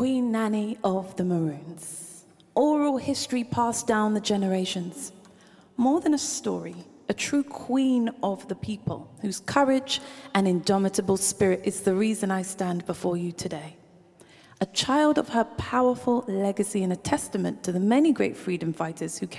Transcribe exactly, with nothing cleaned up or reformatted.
Queen Nanny of the Maroons. Oral history passed down the generations. More than a story, a true queen of the people, whose courage and indomitable spirit is the reason I stand before you today. A child of her powerful legacy and a testament to the many great freedom fighters who